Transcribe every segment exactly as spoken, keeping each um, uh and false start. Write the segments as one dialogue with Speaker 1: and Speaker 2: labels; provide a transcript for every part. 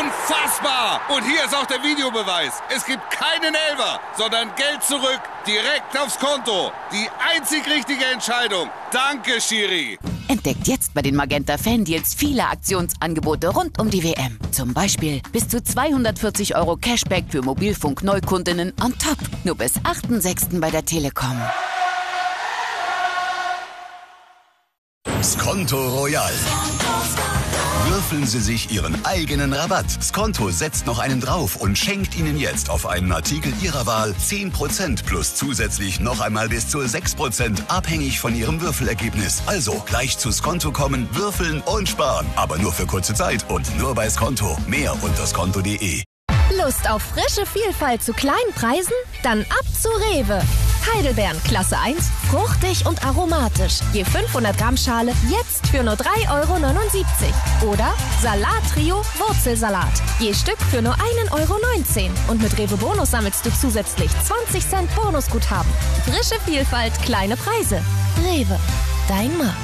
Speaker 1: Unfassbar! Und hier ist auch der Videobeweis. Es gibt keinen Elfer, sondern Geld zurück, direkt aufs Konto. Die einzig richtige Entscheidung. Danke, Schiri.
Speaker 2: Entdeckt jetzt bei den Magenta Fan-Deals viele Aktionsangebote rund um die W M. Zum Beispiel bis zu zweihundertvierzig Euro Cashback für Mobilfunk-Neukundinnen on top. Nur bis achten sechsten bei der Telekom.
Speaker 3: Skonto Royal. Würfeln Sie sich Ihren eigenen Rabatt. Skonto setzt noch einen drauf und schenkt Ihnen jetzt auf einen Artikel Ihrer Wahl zehn Prozent plus zusätzlich noch einmal bis zu sechs Prozent, abhängig von Ihrem Würfelergebnis. Also gleich zu Skonto kommen, würfeln und sparen. Aber nur für kurze Zeit und nur bei Skonto. Mehr unter skonto punkt de.
Speaker 4: Lust auf frische Vielfalt zu kleinen Preisen? Dann ab zu Rewe. Heidelbeeren Klasse eins, fruchtig und aromatisch. Je fünfhundert Gramm Schale jetzt für nur drei Euro neunundsiebzig. Oder Salat-Trio Wurzelsalat. Je Stück für nur ein Euro neunzehn. Und mit Rewe Bonus sammelst du zusätzlich zwanzig Cent Bonusguthaben. Frische Vielfalt, kleine Preise. Rewe, dein Markt.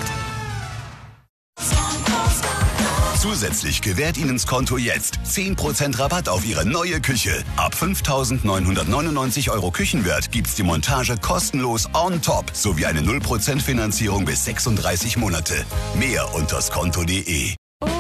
Speaker 3: Zusätzlich gewährt Ihnen Skonto jetzt zehn Prozent Rabatt auf Ihre neue Küche. Ab fünftausendneunhundertneunundneunzig Euro Küchenwert gibt's die Montage kostenlos on top sowie eine null Prozent Finanzierung bis sechsunddreißig Monate. Mehr unter skonto punkt de.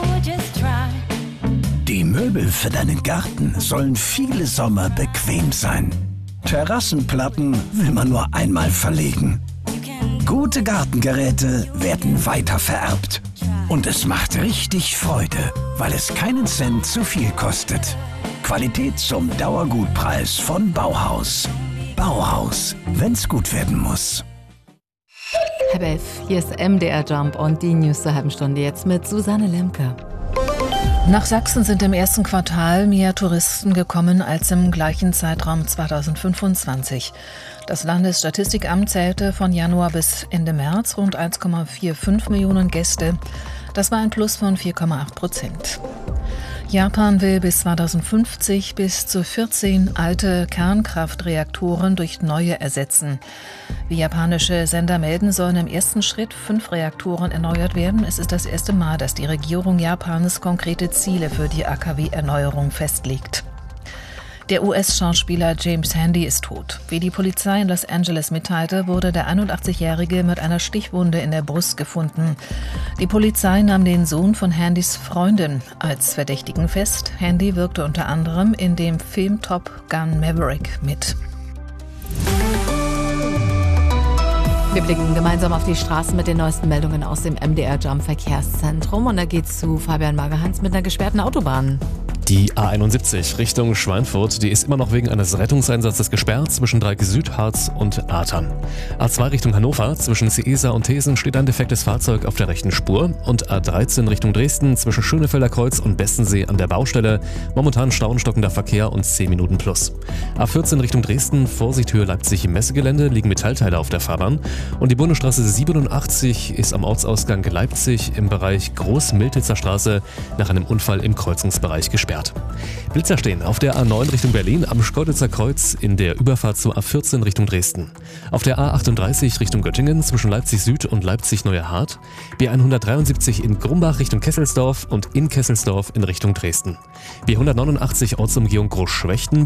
Speaker 5: Die Möbel für deinen Garten sollen viele Sommer bequem sein. Terrassenplatten will man nur einmal verlegen. Gute Gartengeräte werden weitervererbt. Und es macht richtig Freude, weil es keinen Cent zu viel kostet. Qualität zum Dauergutpreis von Bauhaus. Bauhaus, wenn's gut werden muss.
Speaker 6: Halb elf, hier ist M D R Jump und die News zur halben Stunde jetzt mit Susanne Lemke.
Speaker 7: Nach Sachsen sind im ersten Quartal mehr Touristen gekommen als im gleichen Zeitraum zweitausendfünfundzwanzig. Das Landesstatistikamt zählte von Januar bis Ende März rund eins Komma fünfundvierzig Millionen Gäste. Das war ein Plus von vier Komma acht Prozent. Japan will bis zweitausendfünfzig bis zu vierzehn alte Kernkraftreaktoren durch neue ersetzen. Wie japanische Sender melden, sollen im ersten Schritt fünf Reaktoren erneuert werden. Es ist das erste Mal, dass die Regierung Japans konkrete Ziele für die A K W-Erneuerung festlegt. Der U S-Schauspieler James Handy ist tot. Wie die Polizei in Los Angeles mitteilte, wurde der einundachtzigjährige mit einer Stichwunde in der Brust gefunden. Die Polizei nahm den Sohn von Handys Freundin als Verdächtigen fest. Handy wirkte unter anderem in dem Film Top Gun Maverick mit.
Speaker 6: Wir blicken gemeinsam auf die Straßen mit den neuesten Meldungen aus dem M D R Jump Verkehrszentrum. Und da geht's zu Fabian Magerhans mit einer gesperrten Autobahn.
Speaker 8: Die A einundsiebzig Richtung Schweinfurt, die ist immer noch wegen eines Rettungseinsatzes gesperrt zwischen Dreieck Südharz und Atern. A zwei Richtung Hannover, zwischen Seesa und Thesen steht ein defektes Fahrzeug auf der rechten Spur. Und A dreizehn Richtung Dresden, zwischen Schönefelder Kreuz und Bestensee an der Baustelle. Momentan stauenstockender Verkehr und zehn Minuten plus. A vierzehn Richtung Dresden, Vorsicht Höhe Leipzig im Messegelände, liegen Metallteile auf der Fahrbahn. Und die Bundesstraße siebenundachtzig ist am Ortsausgang Leipzig im Bereich Groß-Miltitzer Straße nach einem Unfall im Kreuzungsbereich gesperrt. Blitzer stehen auf der A neun Richtung Berlin am Schkeuditzer Kreuz in der Überfahrt zur A vierzehn Richtung Dresden. Auf der A achtunddreißig Richtung Göttingen zwischen Leipzig Süd und Leipzig Neue Hart. B hundertdreiundsiebzig in Grumbach Richtung Kesselsdorf und in Kesselsdorf in Richtung Dresden. B hundertneunundachtzig Ortsumgehung Großschwechten